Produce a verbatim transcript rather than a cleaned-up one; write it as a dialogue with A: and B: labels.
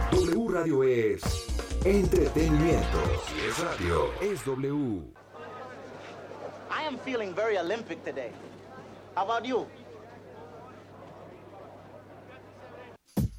A: W Radio es entretenimiento. Si es radio, es W.
B: I am feeling very Olympic today. How about you?